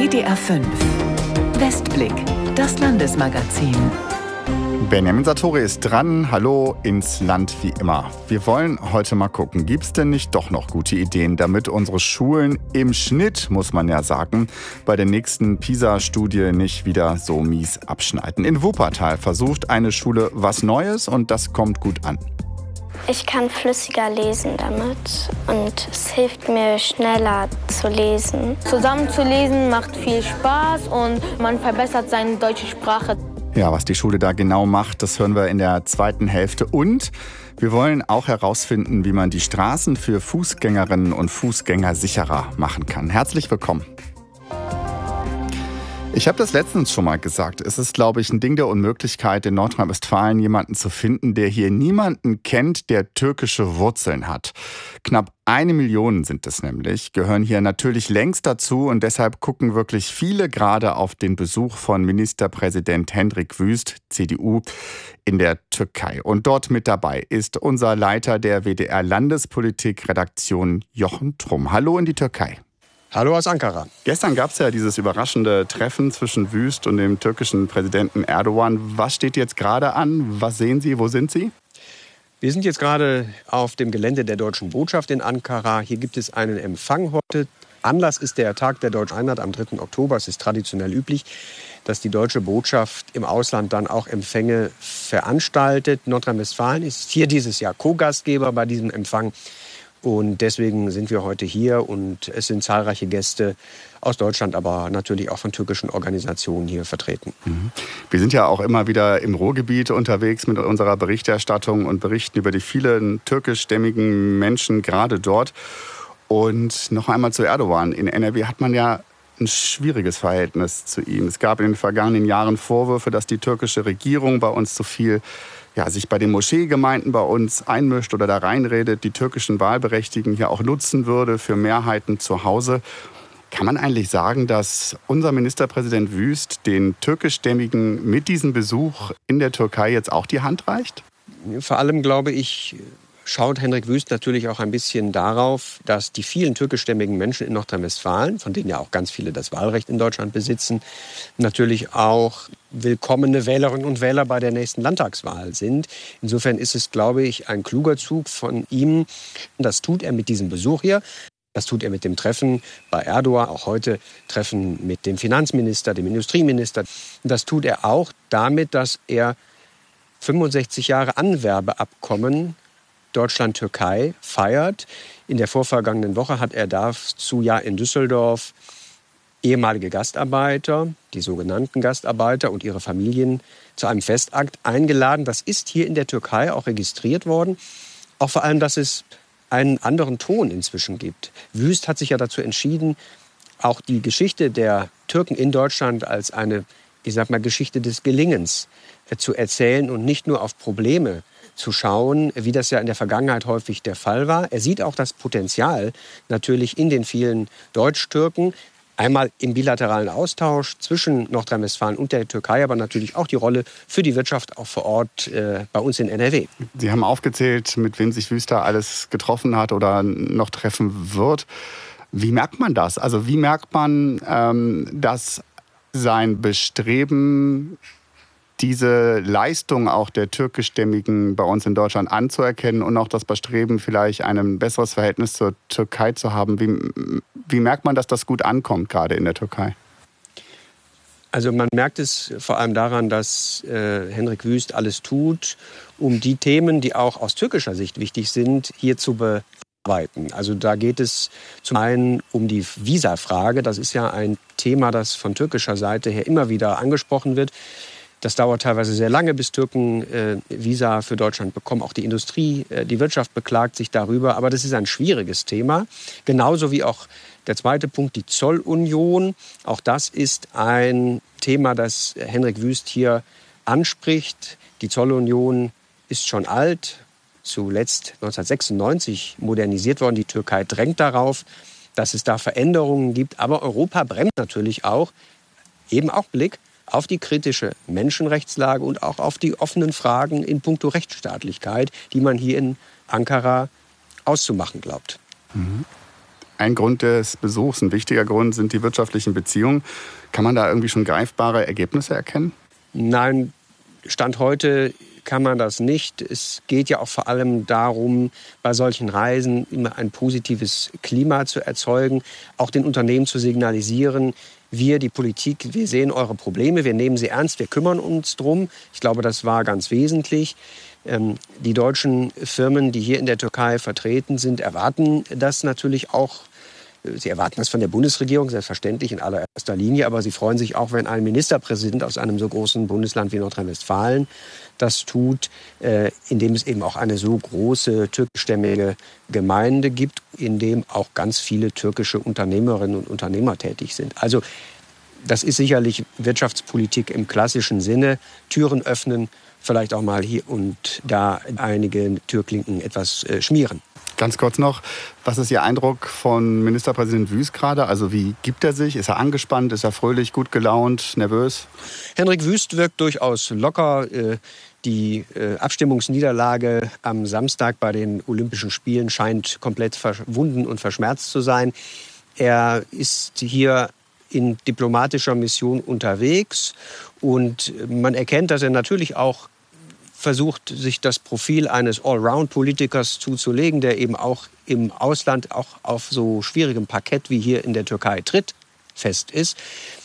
WDR 5 Westblick, das Landesmagazin. Benjamin Sartori ist dran. Hallo ins Land wie immer. Wir wollen heute mal gucken, gibt es denn nicht doch noch gute Ideen, damit unsere Schulen im Schnitt, muss man ja sagen, bei der nächsten PISA-Studie nicht wieder so mies abschneiden. In Wuppertal versucht eine Schule was Neues und das kommt gut an. Ich kann flüssiger lesen damit und es hilft mir schneller zu lesen. Zusammen zu lesen macht viel Spaß und man verbessert seine deutsche Sprache. Ja, was die Schule da genau macht, das hören wir in der zweiten Hälfte. Und wir wollen auch herausfinden, wie man die Straßen für Fußgängerinnen und Fußgänger sicherer machen kann. Herzlich willkommen. Ich habe das letztens schon mal gesagt. Es ist, glaube ich, ein Ding der Unmöglichkeit, in Nordrhein-Westfalen jemanden zu finden, der hier niemanden kennt, der türkische Wurzeln hat. Knapp 1 Million sind es nämlich, gehören hier natürlich längst dazu und deshalb gucken wirklich viele gerade auf den Besuch von Ministerpräsident Hendrik Wüst, CDU, in der Türkei. Und dort mit dabei ist unser Leiter der WDR-Landespolitik-Redaktion Jochen Trumm. Hallo in die Türkei. Hallo aus Ankara. Gestern gab es ja dieses überraschende Treffen zwischen Wüst und dem türkischen Präsidenten Erdogan. Was steht jetzt gerade an? Was sehen Sie? Wo sind Sie? Wir sind jetzt gerade auf dem Gelände der Deutschen Botschaft in Ankara. Hier gibt es einen Empfang heute. Anlass ist der Tag der Deutschen Einheit am 3. Oktober. Es ist traditionell üblich, dass die Deutsche Botschaft im Ausland dann auch Empfänge veranstaltet. Nordrhein-Westfalen ist hier dieses Jahr Co-Gastgeber bei diesem Empfang. Und deswegen sind wir heute hier und es sind zahlreiche Gäste aus Deutschland, aber natürlich auch von türkischen Organisationen hier vertreten. Wir sind ja auch immer wieder im Ruhrgebiet unterwegs mit unserer Berichterstattung und berichten über die vielen türkischstämmigen Menschen gerade dort. Und noch einmal zu Erdogan. In NRW hat man ja ein schwieriges Verhältnis zu ihm. Es gab in den vergangenen Jahren Vorwürfe, dass die türkische Regierung bei uns zu viel sich bei den Moscheegemeinden bei uns einmischt oder da reinredet, die türkischen Wahlberechtigten hier auch nutzen würde für Mehrheiten zu Hause. Kann man eigentlich sagen, dass unser Ministerpräsident Wüst den türkischstämmigen mit diesem Besuch in der Türkei jetzt auch die Hand reicht? Vor allem, glaube ich, schaut Hendrik Wüst natürlich auch ein bisschen darauf, dass die vielen türkischstämmigen Menschen in Nordrhein-Westfalen, von denen ja auch ganz viele das Wahlrecht in Deutschland besitzen, natürlich auch willkommene Wählerinnen und Wähler bei der nächsten Landtagswahl sind. Insofern ist es, glaube ich, ein kluger Zug von ihm. Das tut er mit diesem Besuch hier. Das tut er mit dem Treffen bei Erdogan, auch heute Treffen mit dem Finanzminister, dem Industrieminister. Das tut er auch damit, dass er 65 Jahre Anwerbeabkommen Deutschland-Türkei feiert. In der vorvergangenen Woche hat er dazu ja in Düsseldorf ehemalige Gastarbeiter, die sogenannten Gastarbeiter und ihre Familien zu einem Festakt eingeladen. Das ist hier in der Türkei auch registriert worden. Auch vor allem, dass es einen anderen Ton inzwischen gibt. Wüst hat sich ja dazu entschieden, auch die Geschichte der Türken in Deutschland als eine, Geschichte des Gelingens zu erzählen und nicht nur auf Probleme zu schauen, wie das ja in der Vergangenheit häufig der Fall war. Er sieht auch das Potenzial natürlich in den vielen Deutsch-Türken, einmal im bilateralen Austausch zwischen Nordrhein-Westfalen und der Türkei, aber natürlich auch die Rolle für die Wirtschaft auch vor Ort bei uns in NRW. Sie haben aufgezählt, mit wem sich Wüst da alles getroffen hat oder noch treffen wird. Wie merkt man das? Also wie merkt man, dass sein Bestreben, diese Leistung auch der türkischstämmigen bei uns in Deutschland anzuerkennen und auch das Bestreben, vielleicht ein besseres Verhältnis zur Türkei zu haben. Wie merkt man, dass das gut ankommt, gerade in der Türkei? Also man merkt es vor allem daran, dass Hendrik Wüst alles tut, um die Themen, die auch aus türkischer Sicht wichtig sind, hier zu bearbeiten. Also da geht es zum einen um die Visafrage. Das ist ja ein Thema, das von türkischer Seite her immer wieder angesprochen wird. Das dauert teilweise sehr lange, bis Türken Visa für Deutschland bekommen. Auch die Industrie, die Wirtschaft beklagt sich darüber. Aber das ist ein schwieriges Thema. Genauso wie auch der zweite Punkt, die Zollunion. Auch das ist ein Thema, das Hendrik Wüst hier anspricht. Die Zollunion ist schon alt, zuletzt 1996 modernisiert worden. Die Türkei drängt darauf, dass es da Veränderungen gibt. Aber Europa bremst natürlich auch, eben auch Blick auf die kritische Menschenrechtslage und auch auf die offenen Fragen in puncto Rechtsstaatlichkeit, die man hier in Ankara auszumachen glaubt. Ein Grund des Besuchs, ein wichtiger Grund, sind die wirtschaftlichen Beziehungen. Kann man da irgendwie schon greifbare Ergebnisse erkennen? Nein, Stand heute kann man das nicht. Es geht ja auch vor allem darum, bei solchen Reisen immer ein positives Klima zu erzeugen, auch den Unternehmen zu signalisieren, wir, die Politik, wir sehen eure Probleme, wir nehmen sie ernst, wir kümmern uns drum. Ich glaube, das war ganz wesentlich. Die deutschen Firmen, die hier in der Türkei vertreten sind, erwarten das natürlich auch. Sie erwarten das von der Bundesregierung, selbstverständlich in allererster Linie. Aber sie freuen sich auch, wenn ein Ministerpräsident aus einem so großen Bundesland wie Nordrhein-Westfalen das tut, indem es eben auch eine so große türkischstämmige Gemeinde gibt, in dem auch ganz viele türkische Unternehmerinnen und Unternehmer tätig sind. Also das ist sicherlich Wirtschaftspolitik im klassischen Sinne. Türen öffnen, vielleicht auch mal hier und da einige Türklinken etwas schmieren. Ganz kurz noch, was ist Ihr Eindruck von Ministerpräsident Wüst gerade? Also wie gibt er sich? Ist er angespannt? Ist er fröhlich, gut gelaunt, nervös? Henrik Wüst wirkt durchaus locker. Die Abstimmungsniederlage am Samstag bei den Olympischen Spielen scheint komplett verwunden und verschmerzt zu sein. Er ist hier in diplomatischer Mission unterwegs und man erkennt, dass er natürlich auch versucht, sich das Profil eines Allround-Politikers zuzulegen, der eben auch im Ausland, auch auf so schwierigem Parkett wie hier in der Türkei trittfest ist.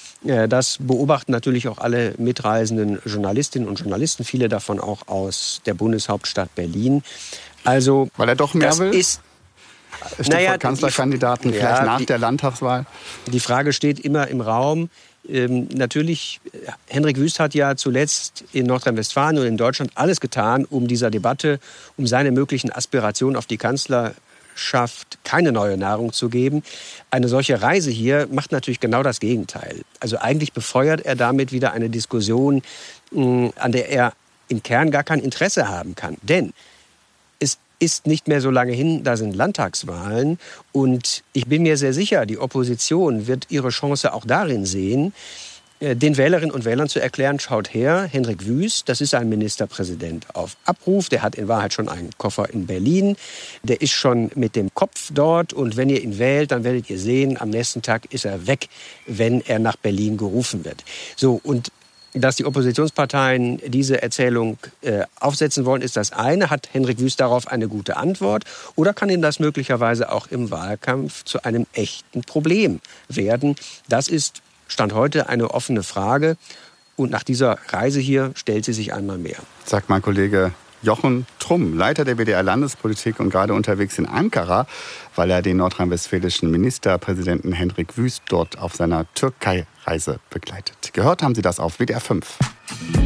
Das beobachten natürlich auch alle mitreisenden Journalistinnen und Journalisten, viele davon auch aus der Bundeshauptstadt Berlin. Also, weil er doch mehr will? Stichwort Kanzlerkandidaten, vielleicht nach der Landtagswahl? Die Frage steht immer im Raum. Natürlich, Henrik Wüst hat ja zuletzt in Nordrhein-Westfalen und in Deutschland alles getan, um dieser Debatte, um seine möglichen Aspirationen auf die Kanzlerschaft keine neue Nahrung zu geben. Eine solche Reise hier macht natürlich genau das Gegenteil. Also eigentlich befeuert er damit wieder eine Diskussion, an der er im Kern gar kein Interesse haben kann. Denn es ist nicht mehr so lange hin, da sind Landtagswahlen. Und ich bin mir sehr sicher, die Opposition wird ihre Chance auch darin sehen, den Wählerinnen und Wählern zu erklären, schaut her, Henrik Wüst, das ist ein Ministerpräsident auf Abruf, der hat in Wahrheit schon einen Koffer in Berlin, der ist schon mit dem Kopf dort und wenn ihr ihn wählt, dann werdet ihr sehen, am nächsten Tag ist er weg, wenn er nach Berlin gerufen wird. So, und dass die Oppositionsparteien diese Erzählung aufsetzen wollen, ist das eine. Hat Henrik Wüst darauf eine gute Antwort? Oder kann ihm das möglicherweise auch im Wahlkampf zu einem echten Problem werden? Das ist Stand heute eine offene Frage. Und nach dieser Reise hier stellt sie sich einmal mehr. Sagt mein Kollege Jochen Trumm, Leiter der WDR-Landespolitik und gerade unterwegs in Ankara, weil er den nordrhein-westfälischen Ministerpräsidenten Henrik Wüst dort auf seiner Türkei-Reise begleitet. Gehört haben Sie das auf WDR 5.